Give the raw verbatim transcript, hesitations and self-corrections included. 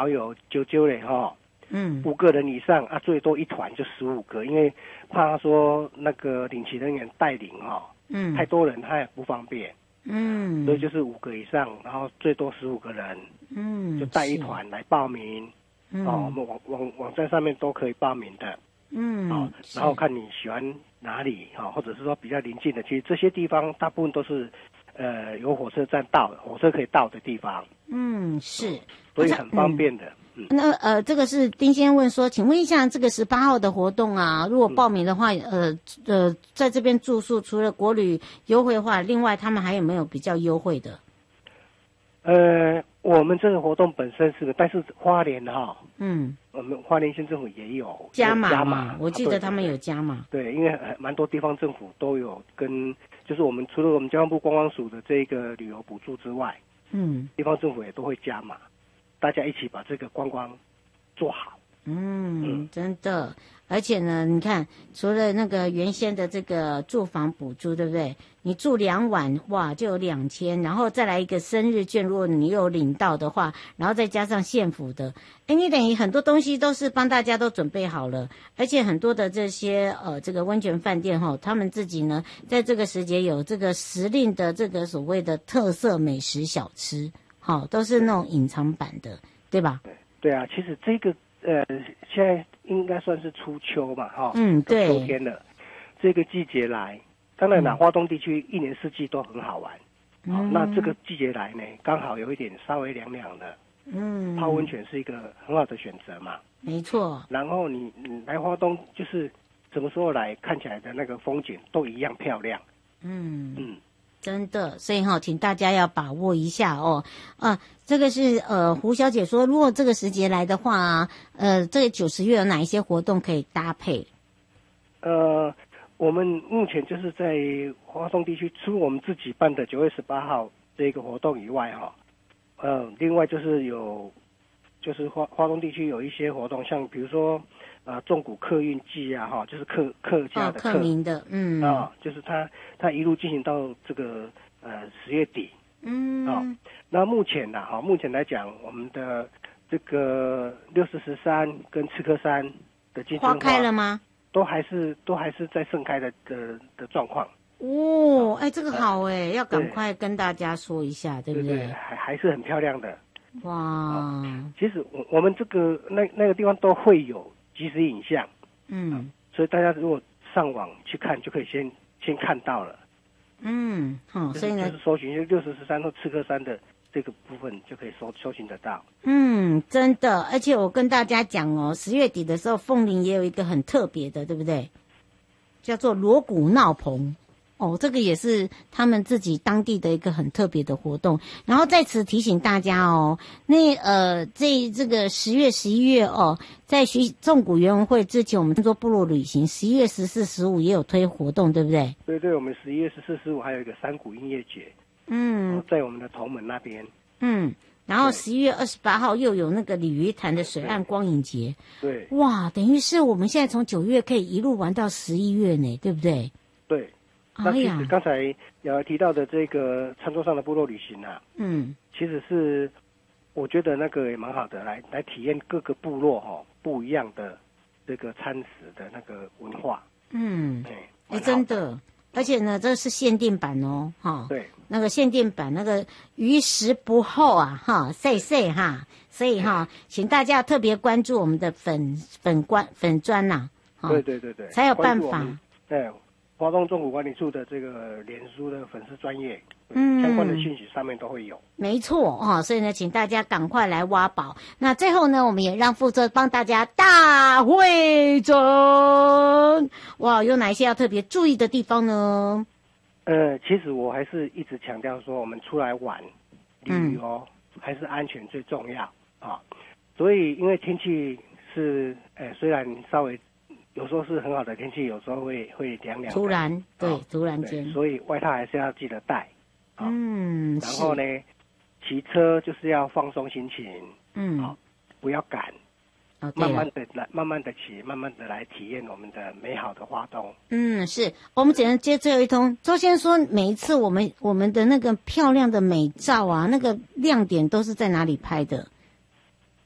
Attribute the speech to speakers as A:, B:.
A: 好友揪揪嘞哈，
B: 嗯，
A: 五个人以上啊，最多一团就十五个，因为怕说那个领旗人员带领哈，
B: 嗯，
A: 太多人他也不方便，
B: 嗯，
A: 所以就是五个以上，然后最多十五个人，
B: 嗯，
A: 就带一团来报名，
B: 嗯、
A: 哦，我们网网网站上面都可以报名的，
B: 嗯，
A: 哦，然后看你喜欢哪里哈、哦，或者是说比较临近的，其实这些地方大部分都是。呃，有火车站到，火车可以到的地方，
B: 嗯，是，
A: 所以很方便的。嗯，
B: 那呃，这个是丁先生问说，请问一下，这个十八号的活动啊，如果报名的话，呃呃，在这边住宿除了国旅优惠的话，另外他们还有没有比较优惠的？
A: 呃，我们这个活动本身是，但是花莲哈，
B: 嗯，
A: 我们花莲县政府也有
B: 加码
A: 加码，
B: 我记得他们有加码。
A: 对，因为蛮多地方政府都有跟，就是我们除了我们交通部观光署的这个旅游补助之外，
B: 嗯，
A: 地方政府也都会加码，大家一起把这个观光做好。
B: 嗯，
A: 嗯
B: 真的，而且呢，你看，除了那个原先的这个住房补助，对不对？你住两晚，哇，就有两千，然后再来一个生日券，如果你有领到的话，然后再加上县府的，哎，你等于很多东西都是帮大家都准备好了，而且很多的这些呃这个温泉饭店哈，他们自己呢，在这个时节有这个时令的这个所谓的特色美食小吃，好，都是那种隐藏版的，对吧？
A: 对对啊，其实这个。呃，现在应该算是初秋嘛，哈、哦，
B: 嗯，对，
A: 秋天了，这个季节来，当然啦，花东地区一年四季都很好玩，
B: 嗯、
A: 哦，那这个季节来呢，刚好有一点稍微凉凉的，
B: 嗯，
A: 泡温泉是一个很好的选择嘛，
B: 没错。
A: 然后你你来花东，就是什么时候来，看起来的那个风景都一样漂亮，
B: 嗯
A: 嗯。
B: 真的，所以哈、哦，请大家要把握一下哦。啊，这个是呃，胡小姐说，如果这个时节来的话，呃，这个九十月有哪一些活动可以搭配？
A: 呃，我们目前就是在花东地区，除了我们自己办的九月十八号这个活动以外，哈，呃，另外就是有，就是花花东地区有一些活动，像比如说。啊，纵谷客运季啊，哈，就是客客家的客、
B: 哦、客民的，嗯，
A: 啊，就是他他一路进行到这个呃十月底，
B: 嗯，
A: 啊，那目前呢，哈，目前来讲，我们的这个六十石山跟赤科山的金针花
B: 花开了吗？
A: 都还是都还是在盛开的的的状况。
B: 哦，哎，这个好哎，要赶快跟大家说一下，对不对？
A: 对对，还还是很漂亮的。
B: 哇，
A: 哦、其实我我们这个那那个地方都会有。即时影像，
B: 嗯，
A: 所以大家如果上网去看，就可以先先看到了，
B: 嗯，好、哦，所以呢，
A: 就是搜寻六十石山或赤科山的这个部分就可以搜搜寻得到。
B: 嗯，真的，而且我跟大家讲哦，十月底的时候，凤林也有一个很特别的，对不对？叫做锣鼓闹棚。哦，这个也是他们自己当地的一个很特别的活动。然后在此提醒大家哦，那呃，这这个十月、十一月哦，在徐纵谷园文会之前，我们做部落旅行，十一月十四、十五也有推活动，对不对？
A: 对对，我们十一月十四、十五还有一个山谷音乐节，
B: 嗯、
A: 哦，在我们的头门那边。
B: 嗯，然后十一月二十八号又有那个鲤鱼潭的水岸光影节。
A: 对，
B: 哇，等于是我们现在从九月可以一路玩到十一月呢，对不对？
A: 对。那其实刚才有提到的这个餐桌上的部落旅行啊，
B: 嗯，
A: 其实是我觉得那个也蛮好的，来来体验各个部落哈、哦、不一样的这个餐食的那个文化。
B: 嗯，
A: 哎、
B: 欸，真的，而且呢，这是限定版哦，哈、哦，
A: 对，
B: 那个限定版那个于时不候啊，哈，岁岁哈，所以哈、哦，请大家特别关注我们的粉粉官粉专呐、
A: 啊，对对对对，
B: 才有办法。
A: 对。花东纵谷管理处的这个脸书的粉丝专页，嗯，相关的讯息上面都会有。
B: 没错哦，所以呢，请大家赶快来挖宝。那最后呢，我们也让副座帮大家大汇总。哇，有哪一些要特别注意的地方呢？
A: 呃，其实我还是一直强调说，我们出来玩旅游、嗯、还是安全最重要啊。所以，因为天气是，呃，虽然稍微。有时候是很好的天气，有时候会会凉凉。
B: 突然，对，
A: 哦、
B: 突然间，
A: 所以外套还是要记得带。哦、
B: 嗯，
A: 然后呢，骑车就是要放松心情，
B: 嗯，
A: 哦、不要赶，
B: 哦、
A: 慢慢的来，慢慢的骑，慢慢的来体验我们的美好的花东。
B: 嗯，是我们只能接最后一通。周先生说，每一次我们我们的那个漂亮的美照啊，那个亮点都是在哪里拍的？